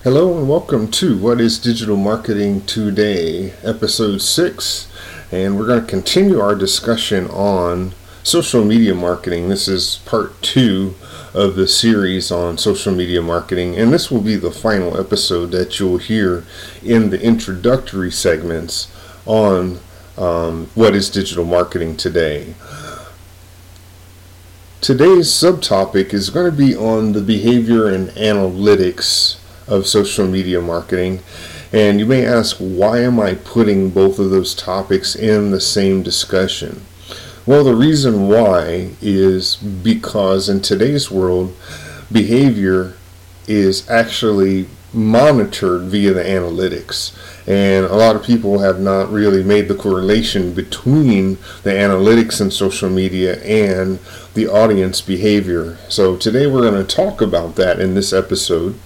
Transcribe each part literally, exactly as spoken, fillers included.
Hello and welcome to What is Digital Marketing Today, episode six, and we're going to continue our discussion on social media marketing. This is part two of the series on social media marketing, and this will be the final episode that you'll hear in the introductory segments on um, What is Digital Marketing Today. Today's subtopic is going to be on the behavior and analytics of social media marketing, and you may ask, why am I putting both of those topics in the same discussion? Well, the reason why is because in today's world, behavior is actually monitored via the analytics, and a lot of people have not really made the correlation between the analytics in social media and the audience behavior. So today we're going to talk about that in this episode.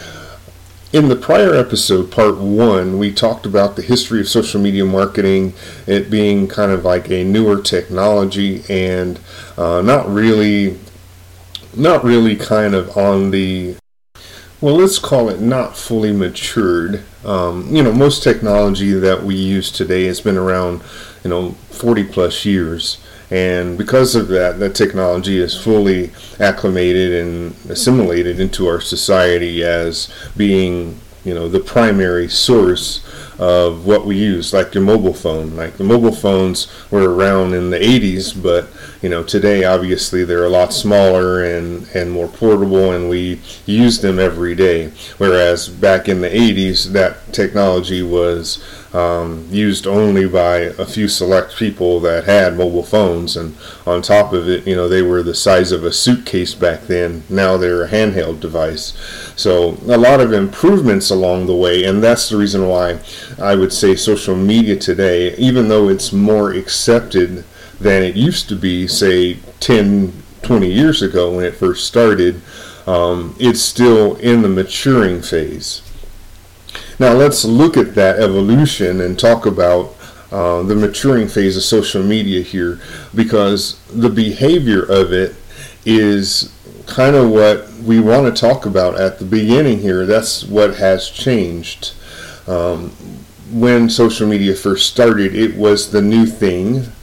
In the prior episode, part one, we talked about the history of social media marketing, it being kind of like a newer technology and uh, not really, not really kind of on the, well, let's call it not fully matured. Um, you know, most technology that we use today has been around, you know, forty plus years. And because of that, that technology is fully acclimated and assimilated into our society as being, you know, the primary source of what we use, like your mobile phone. Like the mobile phones were around in the eighties, but, you know, today obviously they're a lot smaller and, and more portable, and we use them every day. Whereas back in the eighties, that technology was Um, used only by a few select people that had mobile phones, and on top of it, you know, they were the size of a suitcase back then. Now they're a handheld device. So a lot of improvements along the way, and that's the reason why I would say social media today, even though it's more accepted than it used to be, say ten, twenty years ago when it first started, um, it's still in the maturing phase. Now let's look at that evolution and talk about uh, the maturing phase of social media here, because the behavior of it is kind of what we want to talk about at the beginning here. That's what has changed. Um, when social media first started, it was the new thing,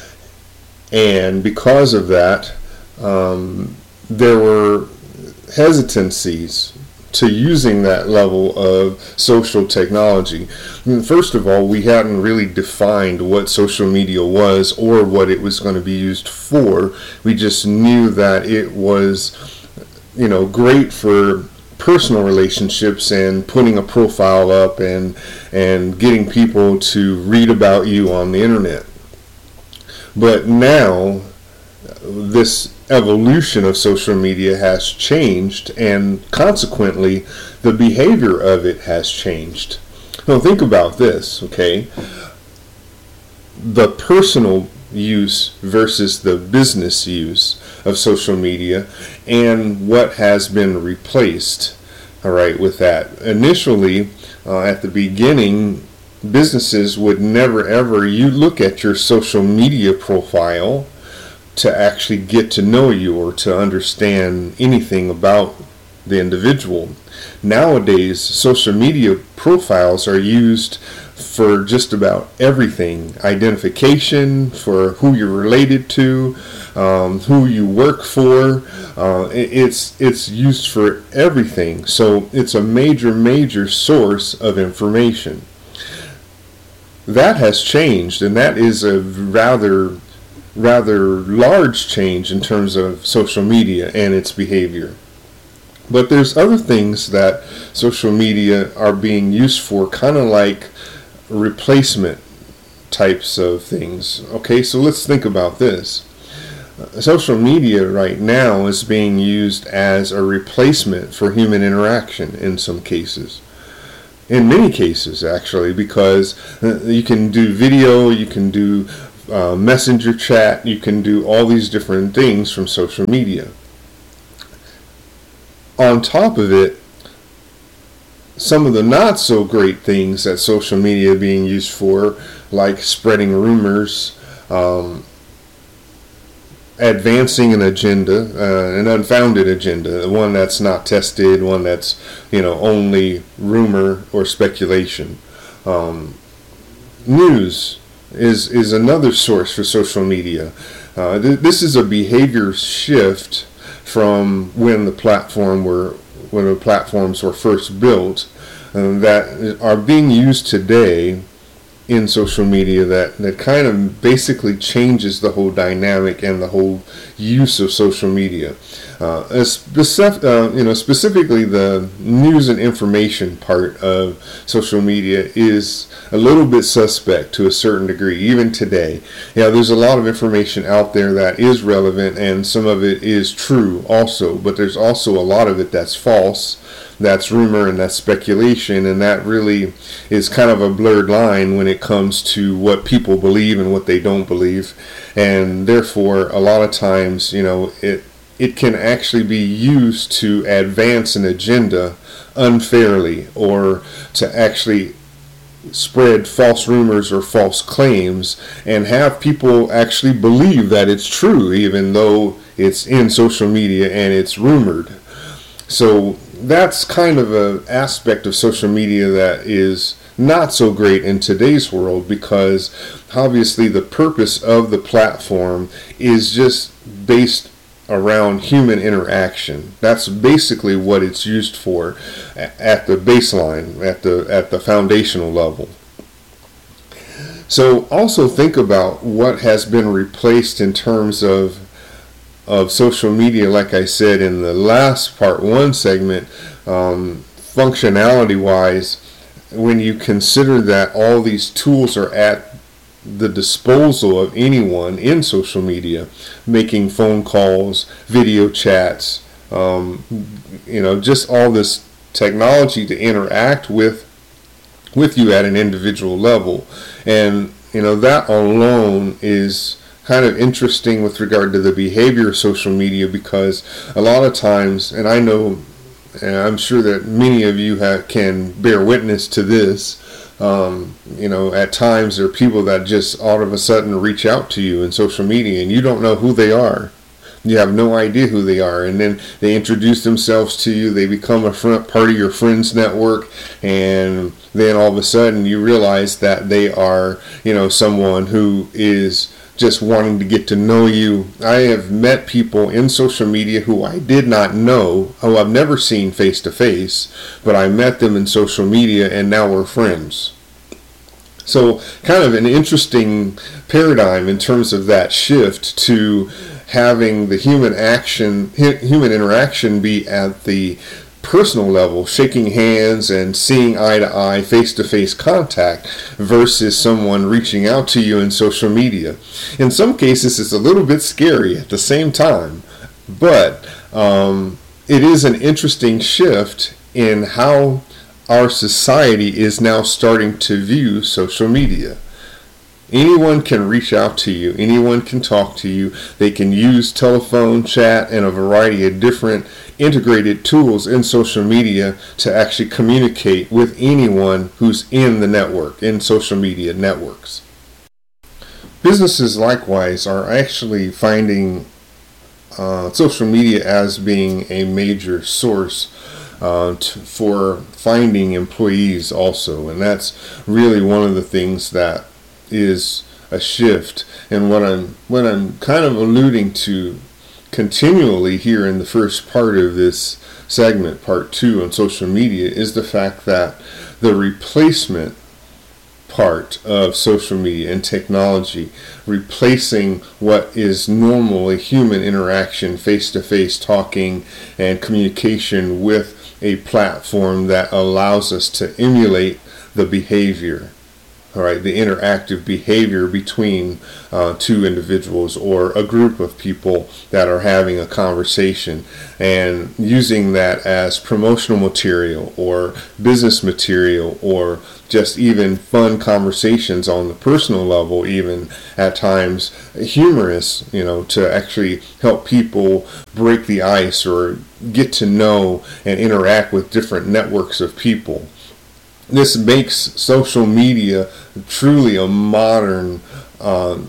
and because of that, um, there were hesitancies to using that level of social technology. First of all, we hadn't really defined what social media was or what it was going to be used for. We just knew that it was, you know, great for personal relationships and putting a profile up and and getting people to read about you on the internet. But now this evolution of social media has changed, and consequently the behavior of it has changed. Now think about this, okay? The personal use versus the business use of social media, and what has been replaced, all right, with that. Initially, uh, at the beginning, businesses would never ever, you look at your social media profile to actually get to know you or to understand anything about the individual. Nowadays, social media profiles are used for just about everything. Identification, for who you're related to, um, who you work for. Uh, it's it's used for everything. So it's a major, major source of information. That has changed, and that is a rather rather large change in terms of social media and its behavior. But there's other things that social media are being used for, kind of like replacement types of things. Okay, so let's think about this. Uh, social media right now is being used as a replacement for human interaction in some cases. In many cases, actually, because uh, you can do video, you can do Uh, messenger chat, you can do all these different things from social media. On top of it, some of the not so great things that social media is being used for, like spreading rumors, um, advancing an agenda, uh, an unfounded agenda, one that's not tested, one that's, you know, only rumor or speculation. Um, news is is another source for social media. Uh, th- this is a behavior shift from when the platform were when the platforms were first built, uh, that are being used today in social media, that, that kind of basically changes the whole dynamic and the whole use of social media. Uh, specific, uh, you know, specifically the news and information part of social media is a little bit suspect to a certain degree, even today. Yeah, there's a lot of information out there that is relevant, and some of it is true also, but there's also a lot of it that's false, that's rumor, and that's speculation, and that really is kind of a blurred line when it comes to what people believe and what they don't believe. And therefore, a lot of times, you know, it it can actually be used to advance an agenda unfairly, or to actually spread false rumors or false claims and have people actually believe that it's true, even though it's in social media and it's rumored. So that's kind of an aspect of social media that is not so great in today's world, because obviously the purpose of the platform is just based around human interaction. That's basically what it's used for at the baseline, at the at the foundational level. So also think about what has been replaced in terms of of social media, like I said in the last part one segment, um, functionality wise, when you consider that all these tools are at the disposal of anyone in social media, making phone calls, video chats, um, you know, just all this technology to interact with with you at an individual level. And you know, that alone is kind of interesting with regard to the behavior of social media, because a lot of times, and I know, and I'm sure that many of you have, can bear witness to this, um, you know, at times there are people that just all of a sudden reach out to you in social media and you don't know who they are. You have no idea who they are, and then they introduce themselves to you, they become a front part of your friends network, and then all of a sudden you realize that they are, you know, someone who is just wanting to get to know you. I have met people in social media who I did not know, who I've never seen face to face, but I met them in social media and now we're friends. So kind of an interesting paradigm in terms of that shift to having the human action, human interaction be at the personal level, shaking hands and seeing eye to eye, face to face contact, versus someone reaching out to you in social media. In some cases, it's a little bit scary at the same time, but um, it is an interesting shift in how our society is now starting to view social media. Anyone can reach out to you. Anyone can talk to you. They can use telephone, chat, and a variety of different integrated tools in social media to actually communicate with anyone who's in the network, in social media networks. Businesses likewise are actually finding uh, social media as being a major source Uh, to, for finding employees also, and that's really one of the things that is a shift. And what I'm what I'm kind of alluding to continually here in the first part of this segment, part two on social media, is the fact that the replacement part of social media and technology, replacing what is normally human interaction, face-to-face talking and communication, with a platform that allows us to emulate the behavior, all right, the interactive behavior between uh, two individuals or a group of people that are having a conversation, and using that as promotional material or business material, or just even fun conversations on the personal level, even at times humorous, you know, to actually help people break the ice or get to know and interact with different networks of people. This makes social media truly a modern uh,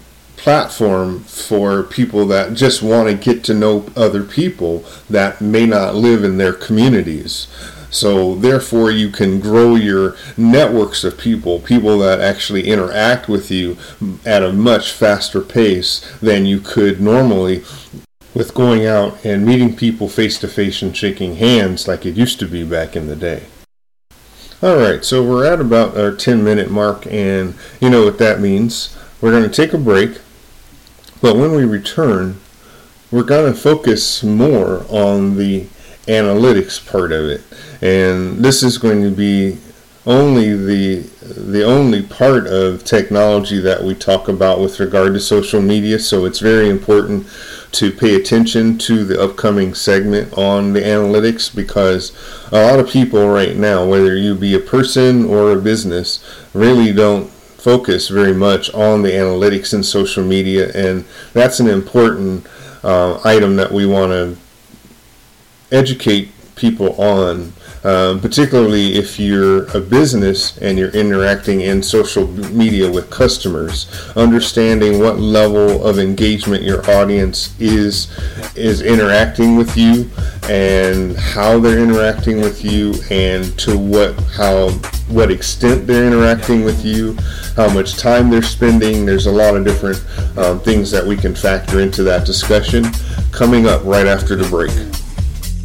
platform for people that just want to get to know other people that may not live in their communities. So therefore you can grow your networks of people, people that actually interact with you at a much faster pace than you could normally with going out and meeting people face to face and shaking hands like it used to be back in the day. Alright, so we're at about our ten minute mark, and you know what that means. We're going to take a break, but when we return, we're going to focus more on the analytics part of it. And this is going to be only the the only part of technology that we talk about with regard to social media, so it's very important to pay attention to the upcoming segment on the analytics, because a lot of people right now, whether you be a person or a business, really don't focus very much on the analytics in social media, and that's an important uh, item that we want to educate people on. Um, particularly if you're a business and you're interacting in social media with customers, understanding what level of engagement your audience is is interacting with you, and how they're interacting with you, and to what how what extent they're interacting with you, how much time they're spending. There's a lot of different um, things that we can factor into that discussion coming up right after the break.